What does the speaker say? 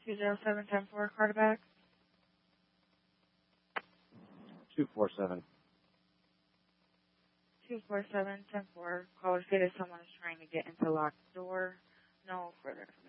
207-10-4, Carterback. 247. 247-10-4. Caller stated someone is trying to get into locked door. No further